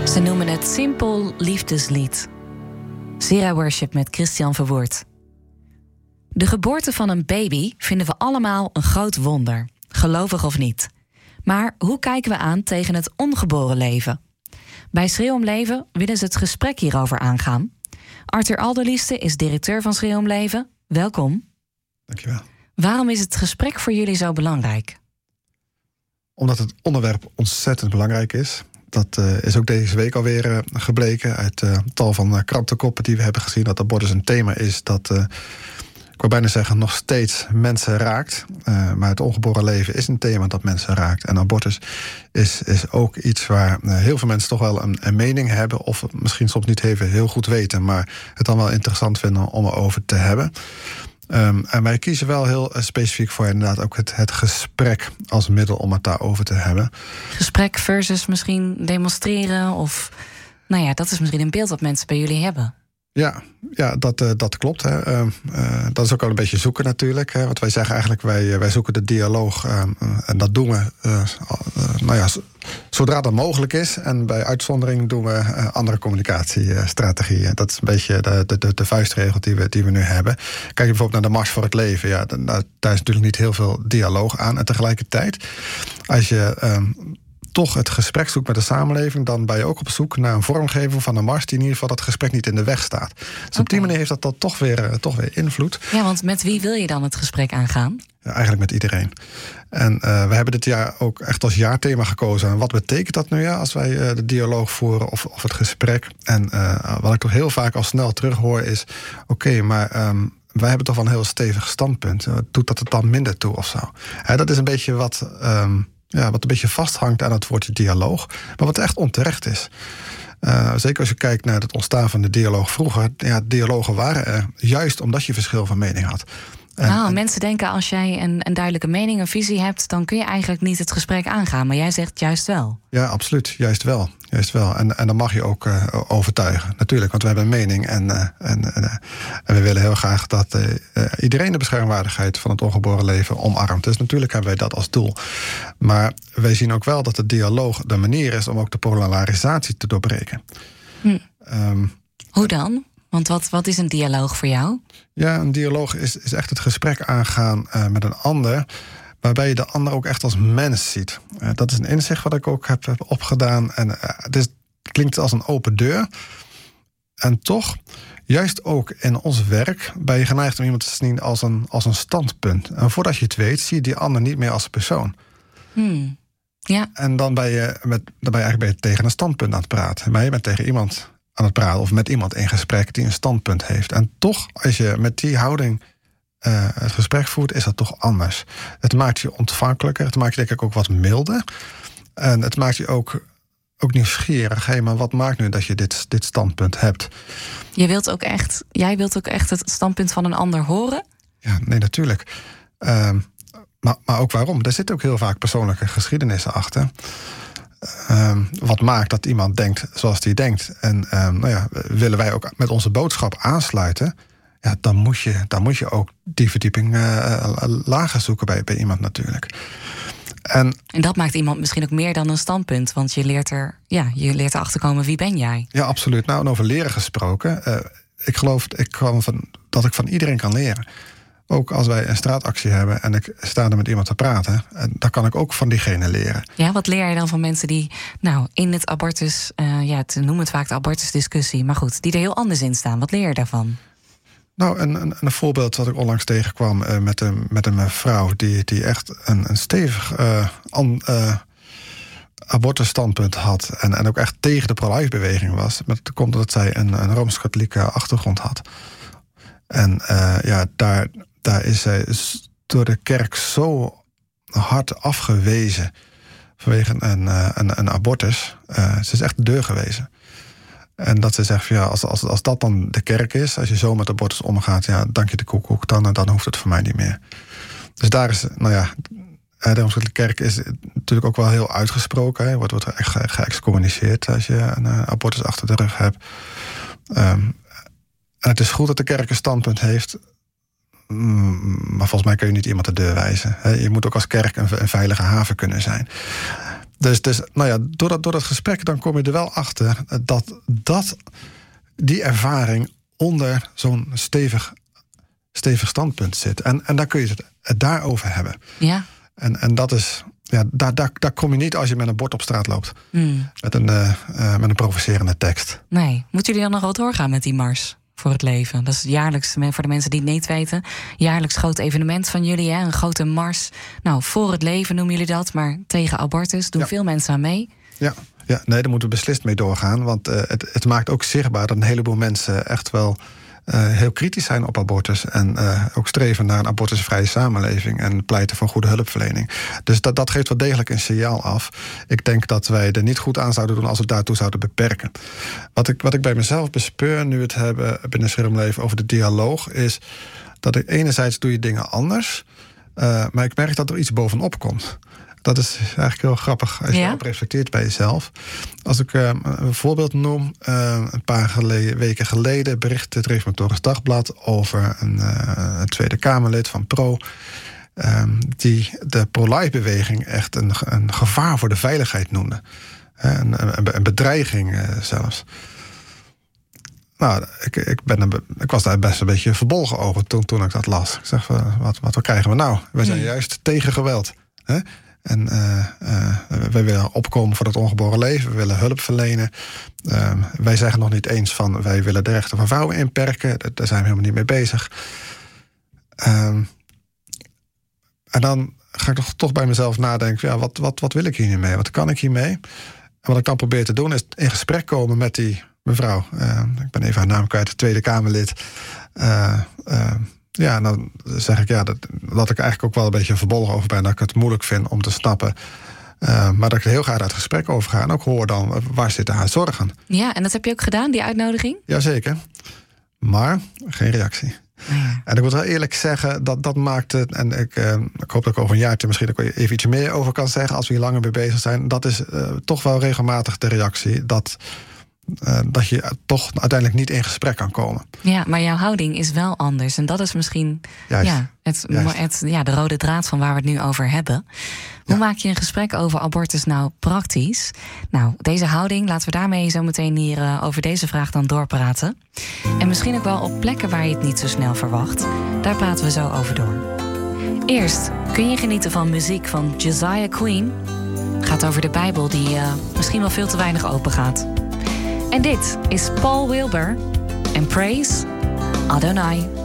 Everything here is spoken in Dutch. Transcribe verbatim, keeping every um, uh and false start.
Ze noemen het simpel liefdeslied. Zera Worship met Christian Verwoerd. De geboorte van een baby vinden we allemaal een groot wonder, gelovig of niet. Maar hoe kijken we aan tegen het ongeboren leven? Bij Schreeuw om Leven willen ze het gesprek hierover aangaan. Arthur Alderlieste is directeur van Schreeuw om Leven. Welkom. Dankjewel. Waarom is het gesprek voor jullie zo belangrijk? Omdat het onderwerp ontzettend belangrijk is. Dat uh, is ook deze week alweer uh, gebleken uit uh, tal van uh, krantenkoppen die we hebben gezien. Dat abortus een thema is dat, uh, ik wil bijna zeggen, nog steeds mensen raakt. Uh, maar het ongeboren leven is een thema dat mensen raakt. En abortus is, is ook iets waar uh, heel veel mensen toch wel een, een mening hebben. Of misschien soms niet even heel goed weten. Maar het dan wel interessant vinden om erover te hebben. Um, en wij kiezen wel heel uh, specifiek voor inderdaad ook het, het gesprek als middel om het daarover te hebben. Gesprek versus misschien demonstreren of... Nou ja, dat is misschien een beeld dat mensen bij jullie hebben. Ja, ja dat, uh, dat klopt. Hè. Uh, uh, dat is ook al een beetje zoeken natuurlijk. Hè. Want wij zeggen eigenlijk, wij, wij zoeken de dialoog. Uh, uh, en dat doen we uh, uh, nou ja, zodra dat mogelijk is. En bij uitzondering doen we uh, andere communicatiestrategieën. Dat is een beetje de, de, de, de vuistregel die we, die we nu hebben. Kijk je bijvoorbeeld naar de Mars voor het Leven. Ja, daar, daar is natuurlijk niet heel veel dialoog aan. En tegelijkertijd, als je... Uh, toch het gesprek zoekt met de samenleving... dan ben je ook op zoek naar een vormgeving van een mars... die in ieder geval dat gesprek niet in de weg staat. Dus okay. Op die manier heeft dat, dat toch, weer, toch weer invloed. Ja, want met wie wil je dan het gesprek aangaan? Ja, eigenlijk met iedereen. En uh, we hebben dit jaar ook echt als jaarthema gekozen. En wat betekent dat nu ja, als wij uh, de dialoog voeren of, of het gesprek? En uh, wat ik toch heel vaak al snel terug hoor is... oké, okay, maar... Um, wij hebben toch wel een heel stevig standpunt. Doet dat het dan minder toe of zo? He, dat is een beetje wat... Um, Ja, wat een beetje vasthangt aan het woordje dialoog. Maar wat echt onterecht is. Uh, zeker als je kijkt naar het ontstaan van de dialoog vroeger. Ja, dialogen waren er juist omdat je verschil van mening had. En, nou, en, mensen denken als jij een, een duidelijke mening, een visie hebt... dan kun je eigenlijk niet het gesprek aangaan. Maar jij zegt juist wel. Ja, absoluut. Juist wel. Juist wel. En, en dan mag je ook uh, overtuigen. Natuurlijk, want we hebben een mening. En, uh, en, uh, en we willen heel graag dat uh, iedereen de beschermwaardigheid van het ongeboren leven omarmt. Dus natuurlijk hebben wij dat als doel. Maar wij zien ook wel dat de dialoog de manier is om ook de polarisatie te doorbreken. Hm. Um, Hoe dan? Want wat, wat is een dialoog voor jou? Ja, een dialoog is, is echt het gesprek aangaan uh, met een ander... waarbij je de ander ook echt als mens ziet. Uh, dat is een inzicht wat ik ook heb, heb opgedaan. En uh, het, is, het klinkt als een open deur. En toch, juist ook in ons werk... ben je geneigd om iemand te zien als een, als een standpunt. En voordat je het weet, zie je die ander niet meer als persoon. Hmm. Ja. En dan ben, je met, dan ben je eigenlijk ben je tegen een standpunt aan het praten. Maar je bent tegen iemand... aan het praten of met iemand in gesprek die een standpunt heeft. En toch, als je met die houding uh, het gesprek voert, is dat toch anders. Het maakt je ontvankelijker, het maakt je denk ik ook wat milder. En het maakt je ook, ook nieuwsgierig. Hé, maar wat maakt nu dat je dit, dit standpunt hebt? Je wilt ook echt, jij wilt ook echt het standpunt van een ander horen? Ja, nee, natuurlijk. Uh, maar, maar ook waarom? Er zitten ook heel vaak persoonlijke geschiedenissen achter. Um, wat maakt dat iemand denkt zoals hij denkt. En um, nou ja, willen wij ook met onze boodschap aansluiten... Ja, dan, moet je, dan moet je ook die verdieping uh, lager zoeken bij, bij iemand natuurlijk. En, en dat maakt iemand misschien ook meer dan een standpunt... want je leert er, ja, je leert erachter komen wie ben jij. Ja, absoluut. Nou, en over leren gesproken... Uh, ik geloof ik kan van, dat ik van iedereen kan leren... Ook als wij een straatactie hebben en ik sta er met iemand te praten... en dan kan ik ook van diegene leren. Ja, wat leer je dan van mensen die nou in het abortus... Uh, ja, ze noemen het vaak de abortusdiscussie... maar goed, die er heel anders in staan. Wat leer je daarvan? Nou, een, een, een voorbeeld wat ik onlangs tegenkwam uh, met, een, met een vrouw... die, die echt een, een stevig uh, an, uh, abortusstandpunt had... En, en ook echt tegen de pro-life-beweging was. Maar dat komt omdat zij een, een Rooms-Katholieke achtergrond had. En uh, ja, daar... Daar is zij door de kerk zo hard afgewezen vanwege een, een, een abortus. Uh, ze is echt de deur gewezen. En dat ze zegt, van, ja, als, als, als dat dan de kerk is... als je zo met abortus omgaat, ja, dank je de koekoek... dan, dan hoeft het voor mij niet meer. Dus daar is, nou ja... de Rooms-Katholieke kerk is natuurlijk ook wel heel uitgesproken. Hè. Wordt, wordt er echt ge- geëxcommuniceerd als je een uh, abortus achter de rug hebt. Um, en het is goed dat de kerk een standpunt heeft... Maar volgens mij kun je niet iemand de deur wijzen. Je moet ook als kerk een veilige haven kunnen zijn. Dus, dus nou ja, door dat, door dat gesprek dan kom je er wel achter dat, dat die ervaring onder zo'n stevig, stevig standpunt zit. En, en daar kun je het, het daarover hebben. Ja. En, en dat is, ja, daar, daar, daar kom je niet als je met een bord op straat loopt. Mm. Met, een, uh, uh, met een provocerende tekst. Nee. Moeten jullie dan nog wel doorgaan met die mars voor het leven? Dat is jaarlijks, voor de mensen die het niet weten, jaarlijks groot evenement van jullie. Hè? Een grote mars. Nou, voor het leven noemen jullie dat, maar tegen abortus doen ja. veel mensen aan mee. Ja. Ja, nee, daar moeten we beslist mee doorgaan. Want uh, het, het maakt ook zichtbaar dat een heleboel mensen echt wel uh, heel kritisch zijn op abortus. En uh, ook streven naar een abortusvrije samenleving en pleiten voor goede hulpverlening. Dus dat, dat geeft wel degelijk een signaal af. Ik denk dat wij er niet goed aan zouden doen als we daartoe zouden beperken. Wat ik, wat ik bij mezelf bespeur, nu we het hebben binnen Schermleven over de dialoog, is dat ik enerzijds doe je dingen anders. Uh, maar ik merk dat er iets bovenop komt. Dat is eigenlijk heel grappig als je ja? op reflecteert bij jezelf. Als ik uh, een voorbeeld noem. Uh, een paar geleden, weken geleden berichtte het Reformatorisch Dagblad over een, uh, een Tweede Kamerlid van Pro. Uh, die de pro-life-beweging echt een, een gevaar voor de veiligheid noemde. Uh, een, een, een bedreiging uh, zelfs. Nou, ik, ik, ben een, ik was daar best een beetje verbolgen over toen, toen ik dat las. Ik zeg, uh, wat, wat krijgen we nou? We zijn hmm. juist tegen geweld. Hè? En uh, uh, wij willen opkomen voor het ongeboren leven. We willen hulp verlenen. Uh, wij zeggen nog niet eens van wij willen de rechten van vrouwen inperken. Daar zijn we helemaal niet mee bezig. Uh, en dan ga ik toch, toch bij mezelf nadenken. Ja, wat, wat, wat wil ik hier mee? Wat kan ik hiermee? En wat ik dan probeer te doen is in gesprek komen met die mevrouw. Uh, ik ben even haar naam kwijt. Tweede Kamerlid. Uh, uh, Ja, en dan zeg ik ja, dat, dat ik eigenlijk ook wel een beetje verbolgen over ben. Dat ik het moeilijk vind om te snappen. Uh, maar dat ik er heel graag uit het gesprek over ga. En ook hoor dan, waar zitten haar zorgen? Ja, en dat heb je ook gedaan, die uitnodiging? Jazeker. Maar geen reactie. Ja. En ik moet wel eerlijk zeggen, dat, dat maakt het. En ik, uh, ik hoop dat ik over een jaartje misschien ook even iets meer over kan zeggen. Als we hier langer mee bezig zijn. Dat is uh, toch wel regelmatig de reactie. Dat... Uh, dat je toch uiteindelijk niet in gesprek kan komen. Ja, maar jouw houding is wel anders. En dat is misschien ja, het, het, ja, de rode draad van waar we het nu over hebben. Hoe ja. maak je een gesprek over abortus nou praktisch? Nou, deze houding, laten we daarmee zo meteen hier uh, over deze vraag dan doorpraten. En misschien ook wel op plekken waar je het niet zo snel verwacht. Daar praten we zo over door. Eerst kun je genieten van muziek van Josiah Queen. Het gaat over de Bijbel die uh, misschien wel veel te weinig open gaat. En dit is Paul Wilbur en Praise Adonai.